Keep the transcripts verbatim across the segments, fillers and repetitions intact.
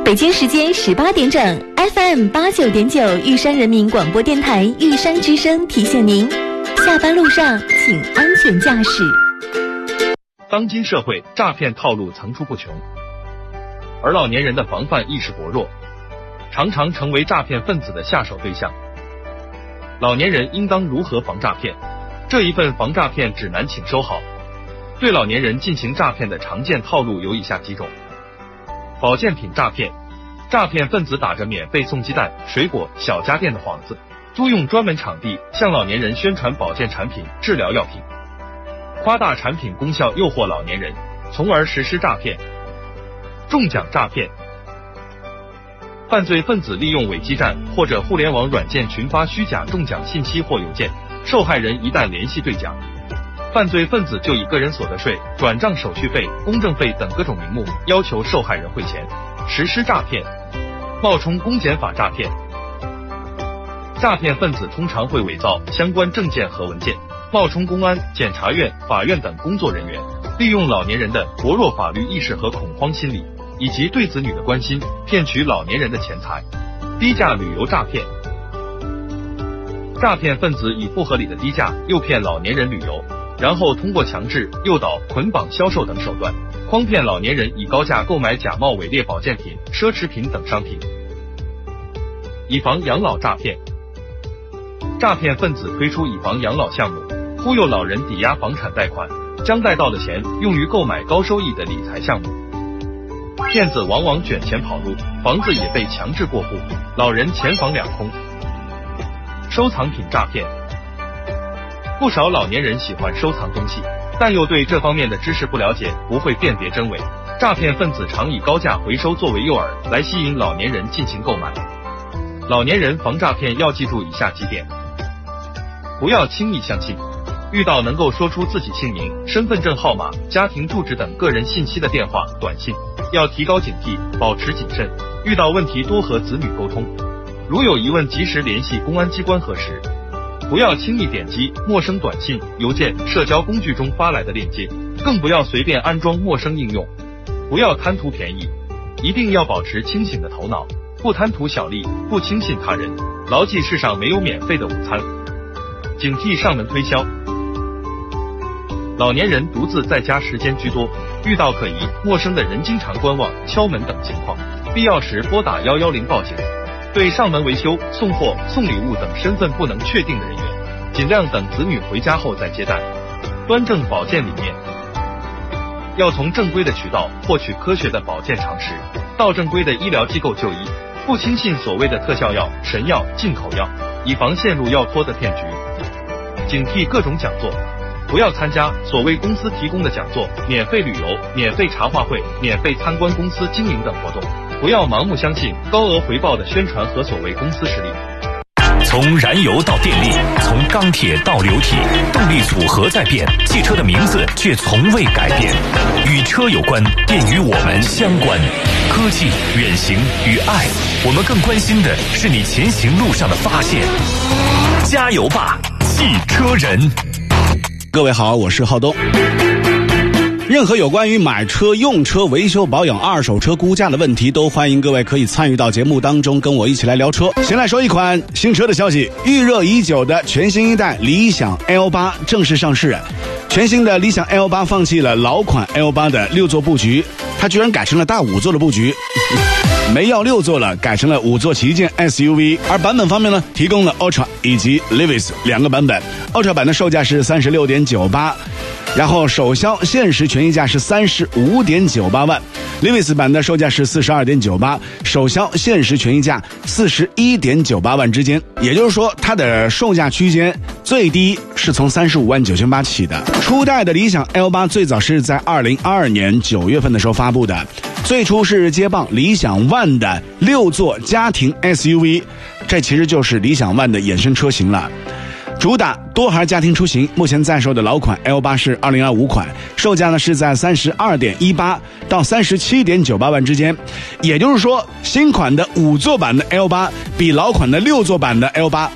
北京时间十八点整 ，F M 八九点九玉山人民广播电台玉山之声提醒您：下班路上请安全驾驶。 当今社会诈骗套路层出不穷，而老年人的防范意识薄弱，常常成为诈骗分子的下手对象。老年人应当如何防诈骗？这一份防诈骗指南请收好。对老年人进行诈骗的常见套路有以下几种：保健品诈骗，诈骗分子打着免费送鸡蛋、水果、小家电的幌子，租用专门场地向老年人宣传保健产品、治疗药品，夸大产品功效诱惑老年人，从而实施诈骗。中奖诈骗，犯罪分子利用伪基站或者互联网软件群发虚假中奖信息或邮件，受害人一旦联系兑奖，犯罪分子就以个人所得税、转账手续费、公证费等各种名目要求受害人汇钱，实施诈骗。冒充公检法诈骗，诈骗分子通常会伪造相关证件和文件，冒充公安、检察院、法院等工作人员，利用老年人的薄弱法律意识和恐慌心理，以及对子女的关心，骗取老年人的钱财。低价旅游诈骗，诈骗分子以不合理的低价诱骗老年人旅游，然后通过强制、诱导、捆绑销售等手段，诓骗老年人以高价购买假冒伪劣保健品、奢侈品等商品。以房养老诈骗，诈骗分子推出以房养老项目，忽悠老人抵押房产贷款，将贷到的钱用于购买高收益的理财项目。骗子往往卷钱跑路，房子也被强制过户，老人钱房两空。收藏品诈骗，不少老年人喜欢收藏东西，但又对这方面的知识不了解，不会辨别真伪。诈骗分子常以高价回收作为诱饵，来吸引老年人进行购买。老年人防诈骗要记住以下几点：不要轻易相信，遇到能够说出自己姓名、身份证号码、家庭住址等个人信息的电话、短信，要提高警惕，保持谨慎，遇到问题多和子女沟通，如有疑问及时联系公安机关核实。不要轻易点击陌生短信、邮件、社交工具中发来的链接，更不要随便安装陌生应用。不要贪图便宜，一定要保持清醒的头脑，不贪图小利，不轻信他人，牢记世上没有免费的午餐。警惕上门推销，老年人独自在家时间居多，遇到可疑、陌生的人经常观望、敲门等情况，必要时拨打一一零报警。对上门维修、送货、送礼物等身份不能确定的人员，尽量等子女回家后再接待。端正保健理念，要从正规的渠道获取科学的保健常识，到正规的医疗机构就医，不轻信所谓的特效药、神药、进口药，以防陷入药托的骗局。警惕各种讲座，不要参加所谓公司提供的讲座、免费旅游、免费茶话会、免费参观公司经营等活动，不要盲目相信高额回报的宣传和所谓公司实力。 从燃油到电力，从钢铁到流体，动力组合在变，汽车的名字却从未改变。与车有关，便与我们相关。科技、远行与爱，我们更关心的是你前行路上的发现。加油吧，汽车人！ 各位好，我是浩东。任何有关于买车、用车、维修保养、二手车估价的问题，都欢迎各位可以参与到节目当中，跟我一起来聊车。先来说一款新车的消息，预热已久的全新一代理想 L 八 正式上市。全新的理想 L 八 放弃了老款 L 八 的六座布局，它居然改成了大五座的布局，没要六座了，改成了五座旗舰 S U V。 而版本方面呢，提供了 Ultra 以及 Levis 两个版本。 Ultra 版的售价是 三十六点九八，然后首销限时权益价是 三十五点九八万， Levis 版的售价是 四十二点九八， 首销限时权益价 四十一点九八万之间。也就是说，它的售价区间最低是从三十五万九千八起的。初代的理想 L 八 最早是在二零二二年九月份的时候发布的，最初是接棒理想 ONE 的六座家庭 S U V， 这其实就是理想 ONE 的衍生车型了。主打多孩家庭出行，目前在售的老款 L 八 是二零二五款，售价呢是在 三十二点一八到 三十七点九八万之间。也就是说，新款的五座版的 L 八 比老款的六座版的 L 八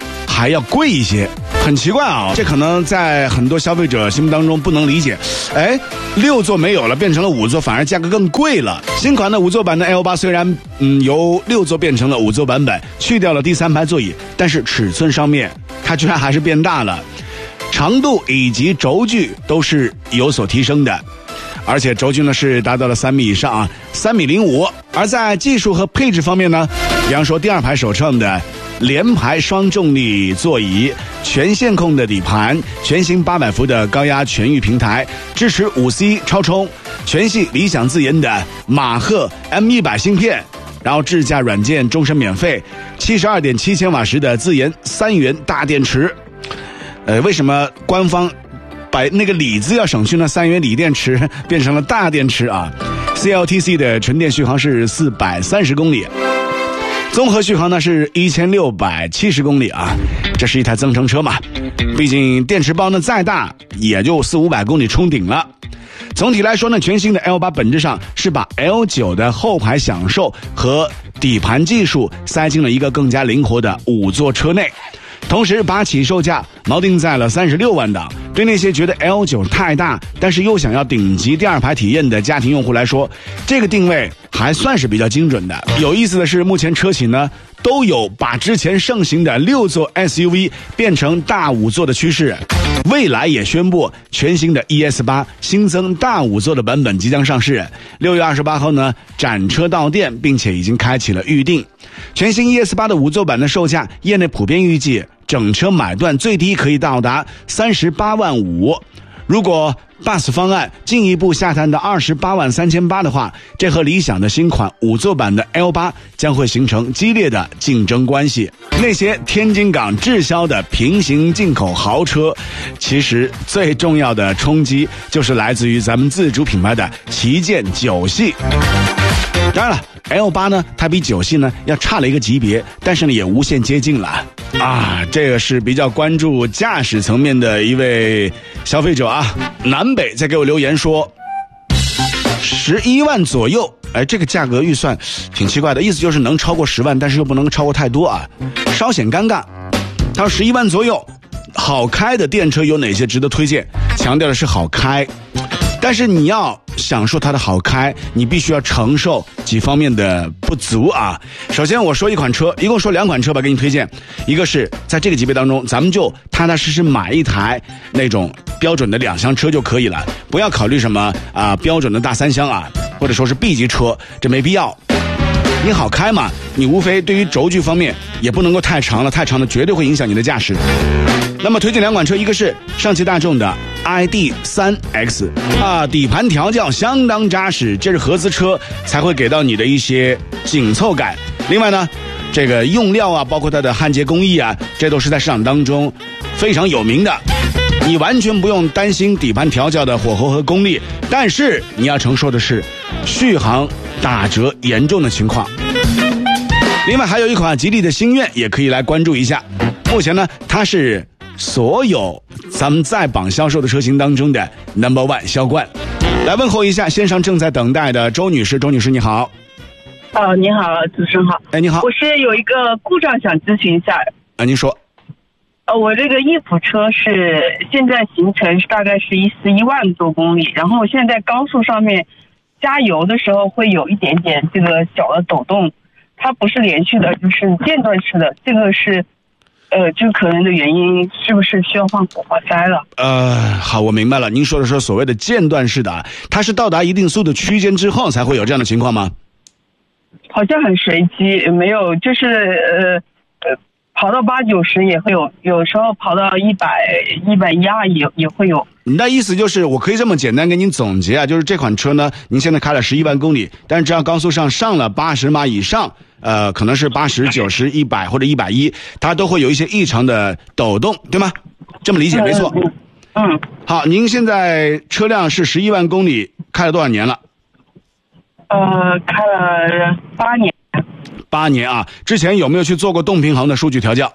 还要贵一些，很奇怪啊！这可能在很多消费者心目当中不能理解。哎，六座没有了，变成了五座，反而价格更贵了。新款的五座版的 L 八虽然嗯由六座变成了五座版本，去掉了第三排座椅，但是尺寸上面它居然还是变大了，长度以及轴距都是有所提升的。而且轴距呢是达到了三米以上啊，三米零五。而在技术和配置方面呢，比方说第二排首创的连排双重力座椅、全线控的底盘、全新八百伏的高压全域平台，支持 五 C 超充，全系理想自研的马赫 M 一百 芯片，然后智驾软件终身免费， 七十二点七千瓦时的自研三元大电池。呃，为什么官方把那个锂字要省去呢？三元锂电池变成了大电池啊。C L T C 的纯电续航是四百三十公里，综合续航呢是一千六百七十公里啊。这是一台增程车嘛，毕竟电池包呢再大也就四五百公里冲顶了。总体来说呢，全新的 L 八本质上是把 L 九的后排享受和底盘技术塞进了一个更加灵活的五座车内，同时把起售价锚定在了三十六万档。对那些觉得 L 九 太大但是又想要顶级第二排体验的家庭用户来说，这个定位还算是比较精准的。有意思的是，目前车企呢都有把之前盛行的六座 S U V 变成大五座的趋势。蔚来也宣布全新的 E S 八 新增大五座的版本即将上市，六月二十八号呢展车到店，并且已经开启了预定。全新 E S 八 的五座版的售价，业内普遍预计整车买断最低可以到达三十八万五，如果 Bus 方案进一步下探到二十八万三千八的话，这和理想的新款五座版的 L 八 将会形成激烈的竞争关系。那些天津港滞销的平行进口豪车，其实最重要的冲击就是来自于咱们自主品牌的旗舰九系。当然了 L 八 呢它比九系呢要差了一个级别，但是呢也无限接近了啊。这个是比较关注驾驶层面的一位消费者啊，南北在给我留言说十一万左右，哎，这个价格预算挺奇怪的，意思就是能超过十万，但是又不能超过太多啊，稍显尴尬。他说十一万左右好开的电车有哪些值得推荐，强调的是好开，但是你要享受它的好开，你必须要承受几方面的不足啊。首先我说一款车，一共说两款车吧，给你推荐。一个是在这个级别当中，咱们就踏踏实实买一台那种标准的两厢车就可以了，不要考虑什么啊、呃、标准的大三厢啊，或者说是 B 级车，这没必要。你好开嘛，你无非对于轴距方面也不能够太长了，太长的绝对会影响你的驾驶。那么推荐两款车，一个是上汽大众的 I D 三 X 啊，底盘调教相当扎实，这是合资车才会给到你的一些紧凑感。另外呢，这个用料啊，包括它的焊接工艺啊，这都是在市场当中非常有名的，你完全不用担心底盘调教的火候和功力，但是你要承受的是续航打折严重的情况。另外还有一款吉利的星愿也可以来关注一下，目前呢它是所有咱们在榜销售的车型当中的 number one 销冠。来问候一下线上正在等待的周女士，周女士你好。 哦，你好，主持人好。 哎，你好， 我是有一个故障想咨询一下。 啊，您说。 呃，我这个翼普车是现在行程是大概是一十一万多公里，然后我现在在高速上面加油的时候会有一点点这个小的抖动，它不是连续的，就是间断式的，这个是呃，这个可能的原因是不是需要换火花塞了？ 呃，好，我明白了。您说的是所谓的间断式的，它是到达一定速度区间之后才会有这样的情况吗？ 好像很随机，没有，就是呃呃，跑到八九十也会有，有时候跑到一百一百一二也也会有。 你的意思就是，我可以这么简单给您总结啊，就是这款车呢，您现在开了十一万公里，但是只要高速上上了八十码以上，呃，可能是八十、九十、一百或者一百一，它都会有一些异常的抖动，对吗？这么理解没错。 嗯。嗯好，您现在车辆是十一万公里，开了多少年了？ 呃，开了八年。 八年啊！之前有没有去做过动平衡的数据调教？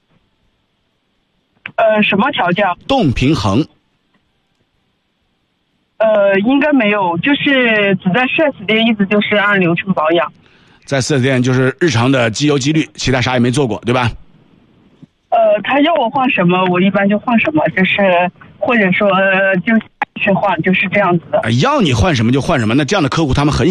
呃，什么调教？ 动平衡。 呃，应该没有，就是只在 四 S 店一直就是按流程保养。 在四 S 店就是日常的机油机滤，其他啥也没做过，对吧？ 呃，他要我换什么，我一般就换什么，就是或者说就去换，就是这样子的。 要你换什么就换什么，那这样的客户他们很